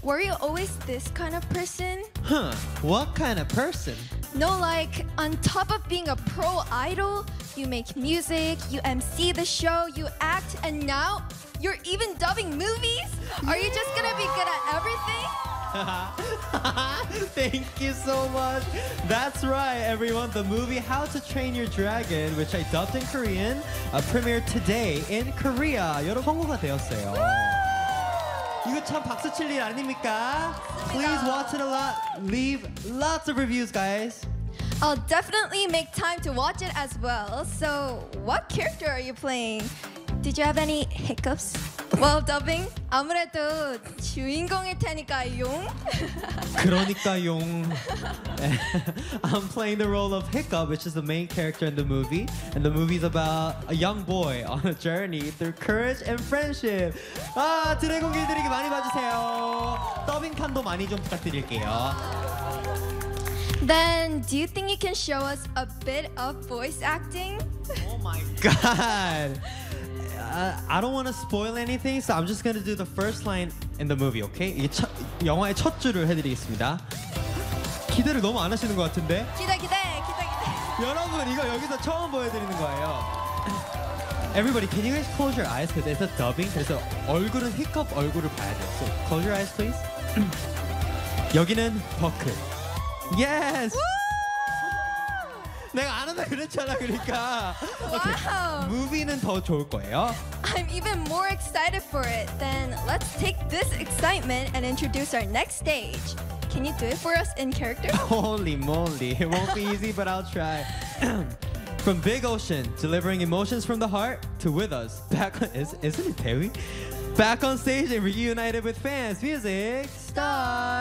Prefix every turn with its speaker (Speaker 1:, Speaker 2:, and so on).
Speaker 1: Were you always this kind of person?
Speaker 2: Huh, what kind of person?
Speaker 1: No, like on top of being a pro idol, you make music, you MC the show, you act, and now you're even dubbing movies? Are you just gonna be good at everything?
Speaker 2: Thank you so much. That's right, everyone. The movie How to Train Your Dragon, which I dubbed in Korean, premiered today in Korea. 여러분 성공가 되었어요. 이거 참 박수 칠 일 아닙니까? Please watch it a lot. Leave lots of reviews, guys.
Speaker 1: I'll definitely make time to watch it as well. So, what character are you playing? Did you have any hiccups while dubbing? 아무래도 주인공일 테니까요.
Speaker 2: 그러니까요. I'm playing the role of Hiccup, which is the main character in the movie. And the movie's about a young boy on a journey through courage and friendship. 아, 드래곤 길들이기 많이 봐주세요. 더빙판도 많이 좀 부탁드릴게요.
Speaker 1: Then, do you think you can show us a bit of voice acting?
Speaker 2: Oh my god. I don't want to spoil anything, so I'm just going to do the first line in the movie, okay? 이게 영화의 첫 줄을 해드리겠습니다. 기대를 너무 안 하시는 것 같은데?
Speaker 1: 기대.
Speaker 2: 여러분, 이거 여기서 처음 보여드리는 거예요. Everybody, can you guys close your eyes? Because it's a dubbing. 그래서 얼굴은 히컵 얼굴을 봐야 돼요. So close your eyes, please. 여기는 버클. Yes! 내가 안 한다 그랬잖아, 그러니까.
Speaker 1: Wow.
Speaker 2: 무비는 더 좋을 거예요.
Speaker 1: I'm even more excited for it. Then let's take this excitement and introduce our next stage. Can you do it for us in character?
Speaker 2: Holy moly, it won't be easy, but I'll try. From Big Ocean, delivering emotions from the heart, to With Us, back on, isn't it Terry? Back on stage and reunited with fans. Music, start!